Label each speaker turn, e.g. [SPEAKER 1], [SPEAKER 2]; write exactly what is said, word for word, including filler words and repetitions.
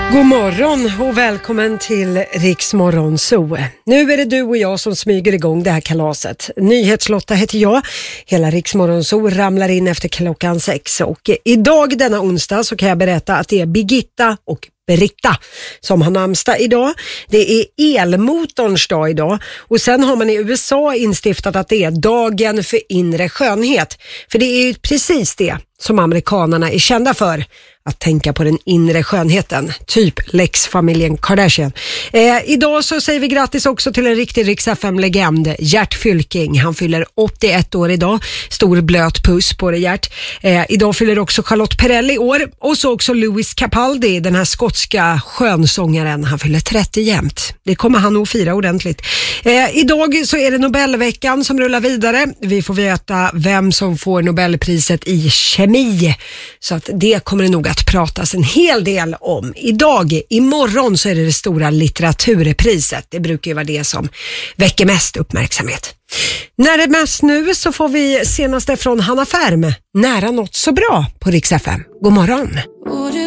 [SPEAKER 1] God morgon och välkommen till Riks Morgonzoo. Nu är det du och jag som smyger igång det här kalaset. Nyhetslotta heter jag. Hela Riks Morgonzoo ramlar in efter klockan sex. Och idag denna onsdag så kan jag berätta att det är Birgitta och Britta som har namnsdag idag. Det är elmotorns dag idag. Och sen har man i U S A instiftat att det är dagen för inre skönhet. För det är ju precis det som amerikanerna är kända för. Att tänka på den inre skönheten. Typ Lex-familjen Kardashian. Eh, idag så säger vi grattis också till en riktig Rix F M-legend. Gert Fylking. Han fyller åttioett år idag. Stor blöt puss på det, Gert. Eh, idag fyller också Charlotte Perrelli år. Och så också Lewis Capaldi, den här skotska skönsångaren. Han fyller trettio jämt. Det kommer han nog fira ordentligt. Eh, idag så är det Nobelveckan som rullar vidare. Vi får veta vem som får Nobelpriset i kemi. Så att det kommer det nog att pratas en hel del om. Idag, imorgon så är det det stora litteraturpriset. Det brukar ju vara det som väcker mest uppmärksamhet. När det mest nu så får vi senaste från Hanna Färm. Nära något så bra på Rix F M. God morgon.